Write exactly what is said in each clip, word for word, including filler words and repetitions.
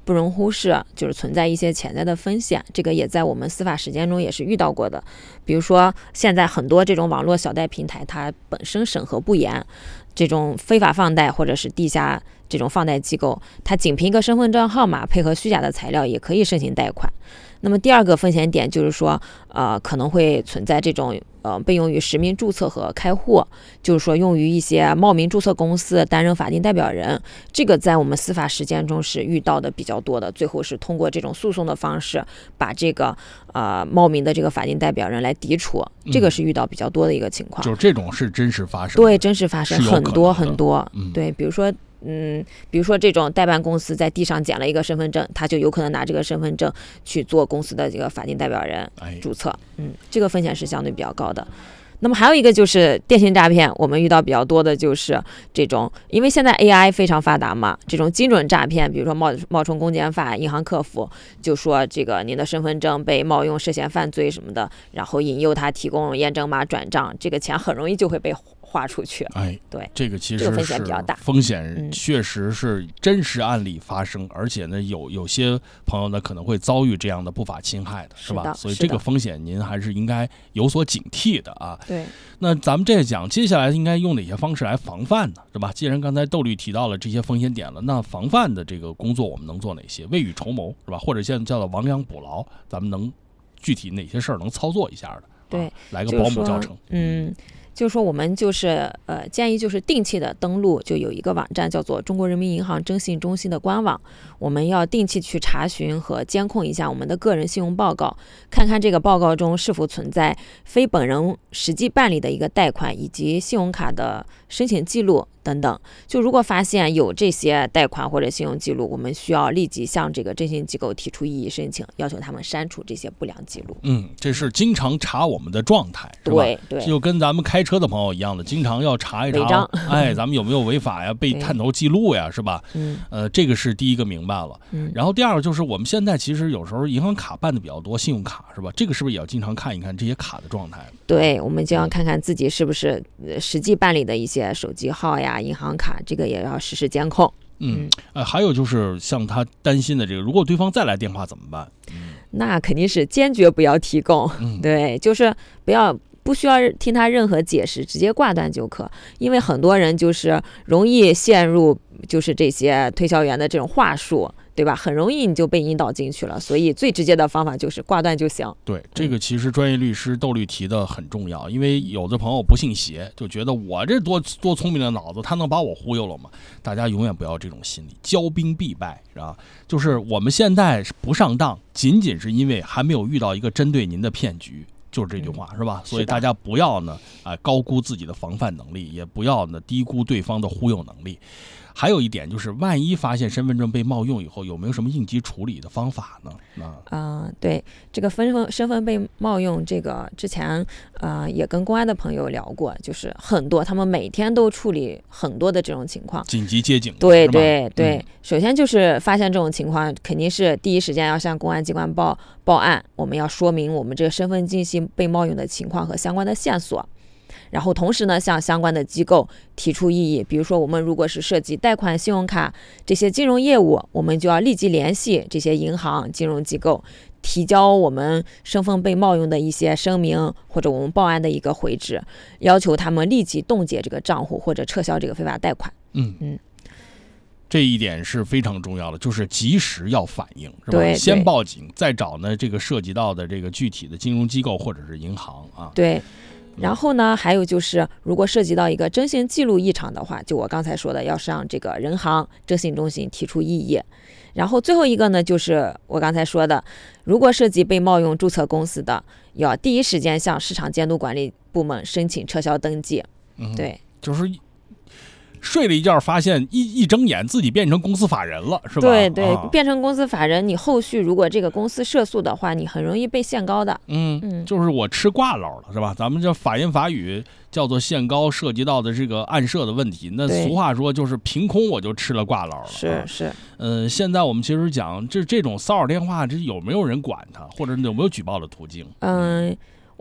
不容忽视，就是存在一些潜在的风险，这个也在我们司法实践中也是遇到过的。比如说现在很多这种网络小贷平台，它本身审核不严，这种非法放贷或者是地下这种放贷机构，它仅凭一个身份证号码配合虚假的材料也可以申请贷款。那么第二个风险点就是说，呃，可能会存在这种呃被用于实名注册和开户，就是说用于一些冒名注册公司担任法定代表人，这个在我们司法实践中是遇到的比较多的。最后是通过这种诉讼的方式，把这个呃冒名的这个法定代表人来抵除，这个是遇到比较多的一个情况。 嗯、就是这种是真实发生的， 对，真实发生很多很多。 嗯、 对，比如说。嗯，比如说这种代办公司在地上捡了一个身份证，他就有可能拿这个身份证去做公司的这个法定代表人注册。嗯，这个风险是相对比较高的。那么还有一个就是电信诈骗，我们遇到比较多的就是这种，因为现在 A I 非常发达嘛，这种精准诈骗，比如说冒冒充公检法、银行客服，就说这个您的身份证被冒用，涉嫌犯罪什么的，然后引诱他提供验证码转账，这个钱很容易就会被花出去。 哎， 对， 这个其实这个风险比较大， 风险确实是真实案例发生，嗯、而且呢，有有些朋友呢可能会遭遇这样的不法侵害的，是吧？ 是所以这个风险您还是应该有所警惕的啊。 对， 那咱们这讲接下来应该用哪些方式来防范呢？是吧？既然刚才窦律提到了这些风险点了，那防范的这个工作我们能做哪些？未雨绸缪是吧？或者现在叫做亡羊补牢，咱们能具体哪些事儿能操作一下的？ 对， 啊、来个保姆教程。 嗯。就是说我们就是呃建议就是定期的登录，就有一个网站叫做中国人民银行征信中心的官网，我们要定期去查询和监控一下我们的个人信用报告，看看这个报告中是否存在非本人实际办理的一个贷款以及信用卡的申请记录等等。就如果发现有这些贷款或者信用记录，我们需要立即向这个征信机构提出异议申请，要求他们删除这些不良记录。 嗯，这是经常查我们的状态，是吧？ 对对， 就跟咱们开车的朋友一样的，经常要查一查，哎，咱们有没有违法呀、被探头记录呀，是吧？ 嗯， 呃，这个是第一个明白了。 嗯， 然后第二个就是我们现在其实有时候银行卡办的比较多，信用卡是吧？这个是不是也要经常看一看这些卡的状态？ 对，我们就要看看自己是不是实际办理的一些手机号呀、银行卡，这个也要实时监控。 嗯，呃，还有就是像他担心的这个，如果对方再来电话怎么办？ 嗯、那肯定是坚决不要提供。 嗯、 对，就是不要。不需要听他任何解释，直接挂断就可。因为很多人就是容易陷入就是这些推销员的这种话术，对吧？很容易你就被引导进去了。所以最直接的方法就是挂断就行。 对，这个其实专业律师窦律提的很重要，因为有的朋友不信邪，就觉得我这多多聪明的脑子，他能把我忽悠了吗？大家永远不要这种心理，骄兵必败，是吧？就是我们现在不上当，仅仅是因为还没有遇到一个针对您的骗局。就是这句话、嗯、是吧？所以大家不要呢啊、呃、高估自己的防范能力，也不要呢低估对方的忽悠能力。还有一点就是，万一发现身份证被冒用以后，有没有什么应急处理的方法呢？啊、 呃，对，这个身份身份被冒用，这个之前呃也跟公安的朋友聊过，就是很多他们每天都处理很多的这种情况， 紧急接警。 对对对、 嗯， 首先就是发现这种情况，肯定是第一时间要向公安机关报报案，我们要说明我们这个身份信息被冒用的情况和相关的线索。然后同时呢，向相关的机构提出异议，比如说我们如果是涉及贷款、信用卡这些金融业务，我们就要立即联系这些银行、金融机构，提交我们身份被冒用的一些声明或者我们报案的一个回执，要求他们立即冻结这个账户或者撤销这个非法贷款。 嗯嗯。这一点是非常重要的，就是及时要反应，是吧？ 对， 先报警，再找呢这个涉及到的这个具体的金融机构或者是银行啊。 对。然后呢，还有就是，如果涉及到一个征信记录异常的话，就我刚才说的，要向这个人行征信中心提出异议。然后最后一个呢，就是我刚才说的，如果涉及被冒用注册公司的，要第一时间向市场监督管理部门申请撤销登记。 嗯， 对， 就是睡了一觉，发现一一睁眼自己变成公司法人了，是吧？ 对对、 啊， 变成公司法人，你后续如果这个公司涉诉的话，你很容易被限高的。 嗯嗯，就是我吃挂漏了，是吧？咱们这法言法语叫做限高，涉及到的这个案涉的问题。那俗话说就是凭空我就吃了挂漏了。 是是。 嗯、呃，现在我们其实讲这这种骚扰电话，这有没有人管它，或者有没有举报的途径？ 嗯。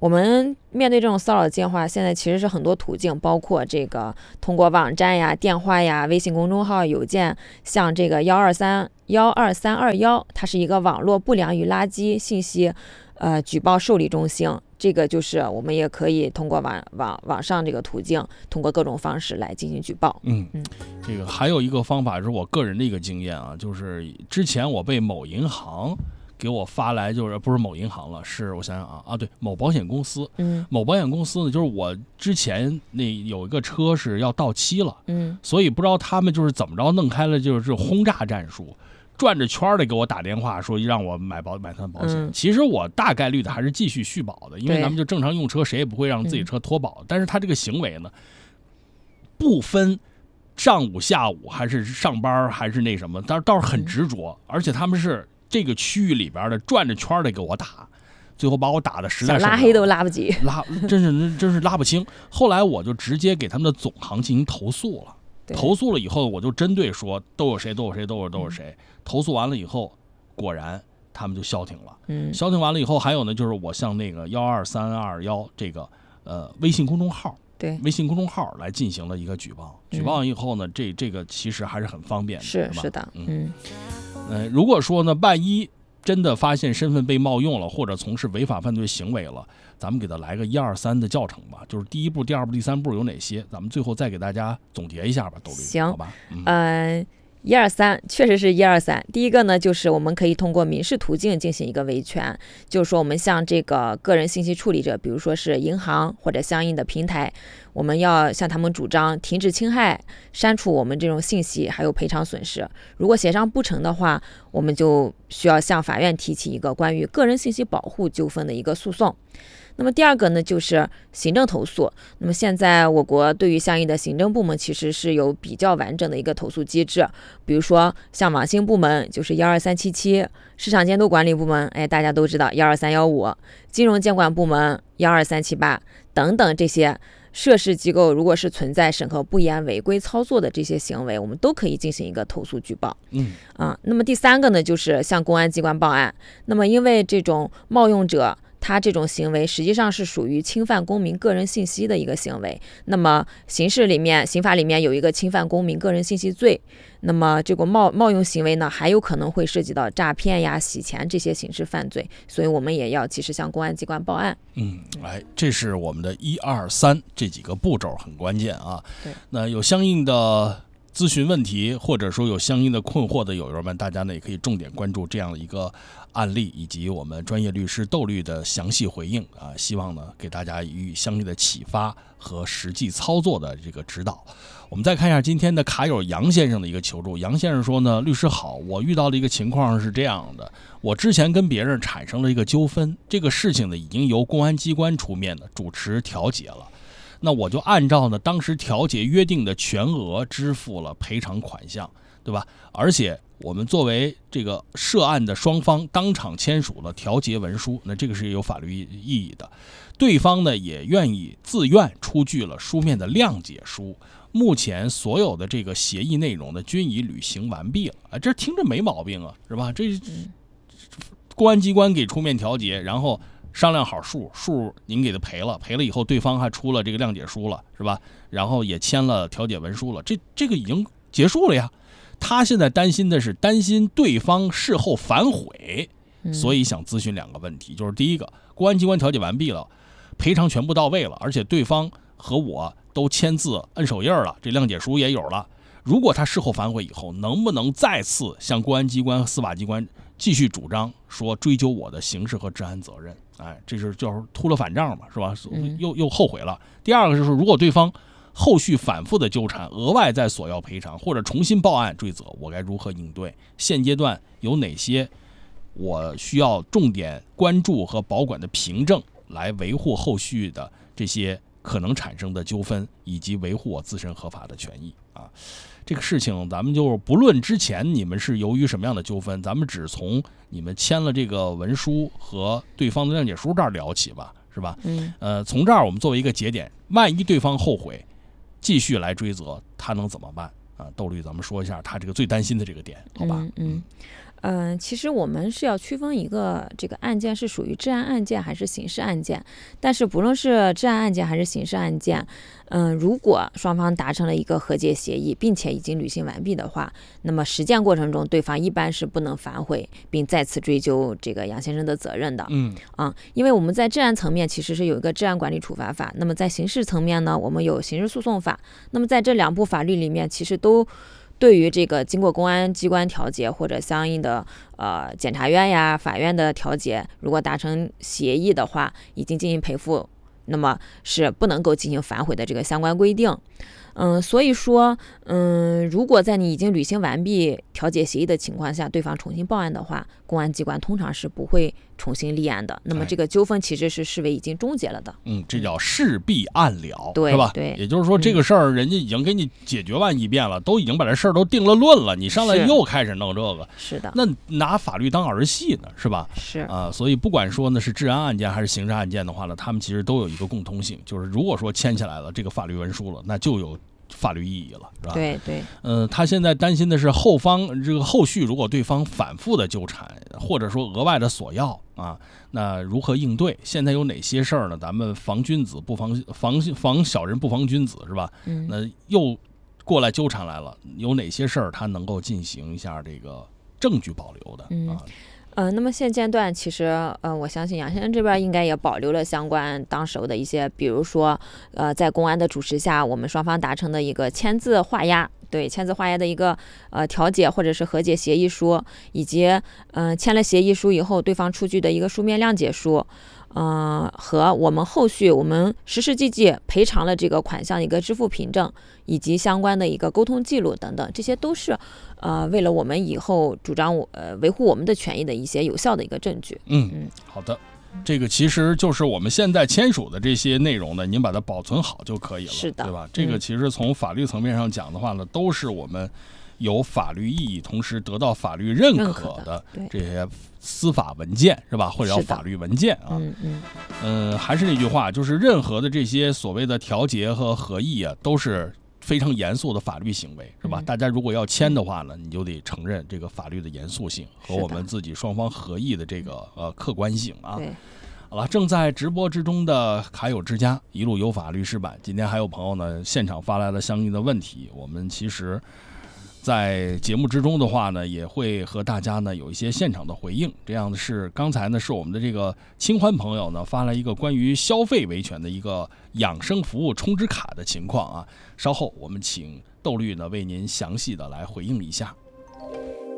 我们面对这种骚扰电话，现在其实是很多途径，包括这个通过网站呀、电话呀、微信公众号、邮件，像这个幺二三幺二三二幺，它是一个网络不良与垃圾信息呃举报受理中心。这个就是我们也可以通过网网网上这个途径，通过各种方式来进行举报。 嗯嗯，这个还有一个方法是我个人的一个经验啊，就是之前我被某银行给我发来，就是不是某银行了，是我想想啊啊对，某保险公司。 嗯， 某保险公司呢，就是我之前那有一个车是要到期了， 嗯， 所以不知道他们就是怎么着弄开了就是这轰炸战术。转着圈的给我打电话说让我买保买他保险、嗯，其实我大概率的还是继续续保的，因为咱们就正常用车，谁也不会让自己车脱保、嗯。但是他这个行为呢，不分上午、下午还是上班还是那什么，但是倒是很执着、嗯，而且他们是这个区域里边的转着圈的给我打，最后把我打的实在是拉黑都拉不及， 拉真是真是拉不清。后来我就直接给他们的总行进行投诉了。投诉了以后，我就针对说都有谁都有谁都有都有谁、嗯。投诉完了以后，果然他们就消停了。 嗯， 消停完了以后，还有呢，就是我向那个幺二三二幺这个呃微信公众号， 对微信公众号来进行了一个举报。举报完以后呢，这这个其实还是很方便的， 是是吧？ 是的， 嗯嗯。 呃，如果说呢，万一真的发现身份被冒用了，或者从事违法犯罪行为了，咱们给他来个一二三的教程吧，就是第一步、第二步、第三步有哪些，咱们最后再给大家总结一下吧，豆绿。 行， 好吧。嗯。 呃一二三，确实是一二三。第一个呢，就是我们可以通过民事途径进行一个维权，就是说我们向这个个人信息处理者，比如说是银行或者相应的平台，我们要向他们主张停止侵害、删除我们这种信息，还有赔偿损失。如果协商不成的话，我们就需要向法院提起一个关于个人信息保护纠纷的一个诉讼。那么第二个呢，就是行政投诉。那么现在我国对于相应的行政部门其实是有比较完整的一个投诉机制，比如说像网信部门就是幺二三七七，市场监督管理部门，哎，大家都知道幺二三幺五，金融监管部门幺二三七八等等这些涉事机构，如果是存在审核不严、违规操作的这些行为，我们都可以进行一个投诉举报。 嗯啊，那么第三个呢，就是向公安机关报案。那么因为这种冒用者，他这种行为实际上是属于侵犯公民个人信息的一个行为。那么刑事里面、刑法里面有一个侵犯公民个人信息罪。那么这个冒冒用行为呢，还有可能会涉及到诈骗呀、洗钱这些刑事犯罪，所以我们也要及时向公安机关报案。 嗯，哎，这是我们的一二三这几个步骤很关键啊。 对， 那有相应的咨询问题，或者说有相应的困惑的友友们，大家呢也可以重点关注这样的一个案例，以及我们专业律师豆绿的详细回应啊，希望呢给大家予以相应的启发和实际操作的这个指导。我们再看一下今天的卡友杨先生的一个求助。杨先生说呢，律师好，我遇到的一个情况是这样的，我之前跟别人产生了一个纠纷，这个事情呢已经由公安机关出面的主持调解了。那我就按照呢当时调解约定的全额支付了赔偿款项，对吧？而且我们作为这个涉案的双方当场签署了调解文书，那这个是有法律意义的。对方呢也愿意自愿出具了书面的谅解书。目前所有的这个协议内容呢均已履行完毕了啊，这听着没毛病啊，是吧？这公安机关给出面调解，然后商量好数，数您给他赔了，赔了以后对方还出了这个谅解书了，是吧？然后也签了调解文书了，这这个已经结束了呀。他现在担心的是担心对方事后反悔，所以想咨询两个问题，就是第一个，公安机关调解完毕了，赔偿全部到位了，而且对方和我都签字摁手印了，这谅解书也有了。如果他事后反悔以后，能不能再次向公安机关、司法机关继续主张说追究我的刑事和治安责任？哎，这是就是秃了反账嘛，是吧？又又后悔了。第二个就是，如果对方后续反复的纠缠，额外再索要赔偿或者重新报案追责，我该如何应对？现阶段有哪些我需要重点关注和保管的凭证，来维护后续的这些可能产生的纠纷，以及维护我自身合法的权益啊？这个事情咱们就不论之前你们是由于什么样的纠纷，咱们只从你们签了这个文书和对方的谅解书这儿聊起吧，是吧？ 嗯， 呃，从这儿我们作为一个节点，万一对方后悔继续来追责，他能怎么办啊？豆绿，咱们说一下他这个最担心的这个点，好吧？ 嗯。嗯嗯、呃，其实我们是要区分一个这个案件是属于治安案件还是刑事案件，但是不论是治安案件还是刑事案件，嗯、呃，如果双方达成了一个和解协议，并且已经履行完毕的话，那么实践过程中对方一般是不能反悔并再次追究这个杨先生的责任的。 嗯啊，因为我们在治安层面其实是有一个治安管理处罚法，那么在刑事层面呢，我们有刑事诉讼法，那么在这两部法律里面，其实都对于这个经过公安机关调解或者相应的呃检察院呀、法院的调解，如果达成协议的话，已经进行赔付，那么是不能够进行反悔的这个相关规定。嗯，所以说，嗯，如果在你已经履行完毕调解协议的情况下，对方重新报案的话，公安机关通常是不会重新立案的。那么这个纠纷其实是视为已经终结了的。 嗯，这叫事毕案了， 对是吧？ 对， 也就是说，这个事儿人家已经给你解决完一遍了，嗯、都已经把这事儿都定了论了，你上来又开始弄这个， 是的， 那拿法律当儿戏呢，是吧？ 是啊、呃，所以不管说呢是治安案件还是刑事案件的话呢，他们其实都有一个共通性，就是如果说签下来了这个法律文书了，那就有法律意义了，是吧？ 对对。 呃，他现在担心的是后方这个后续，如果对方反复的纠缠，或者说额外的索要啊，那如何应对？现在有哪些事儿呢？咱们防君子不防防防小人不防君子，是吧？ 嗯。 那又过来纠缠来了，有哪些事儿他能够进行一下这个证据保留的、 嗯、 啊？ 呃，那么现阶段其实，呃，我相信杨先生这边应该也保留了相关当时的一些，比如说，呃，在公安的主持下，我们双方达成的一个签字画押，对，签字画押的一个呃调解或者是和解协议书，以及嗯、呃、签了协议书以后，对方出具的一个书面谅解书。嗯、呃，和我们后续我们实实际际赔偿了这个款项的一个支付凭证，以及相关的一个沟通记录等等，这些都是呃为了我们以后主张呃维护我们的权益的一些有效的一个证据。 嗯嗯，好的。这个其实就是我们现在签署的这些内容呢，您把它保存好就可以了， 是的， 对吧？这个其实从法律层面上讲的话呢，都是我们有法律意义，同时得到法律认可的这些司法文件，是吧？或者叫法律文件啊。 嗯嗯。 呃，还是那句话，就是任何的这些所谓的调解和合议啊，都是非常严肃的法律行为，是吧？ 嗯、 大家如果要签的话呢，你就得承认这个法律的严肃性和我们自己双方合意的这个呃客观性啊。 对。 好了，正在直播之中的卡友之家一路有法律事版，今天还有朋友呢现场发来了相应的问题，我们其实在节目之中的话呢，也会和大家呢有一些现场的回应。这样的是刚才呢是我们的这个清欢朋友呢发来一个关于消费维权的一个养生服务充值卡的情况啊，稍后我们请窦律呢为您详细的来回应一下。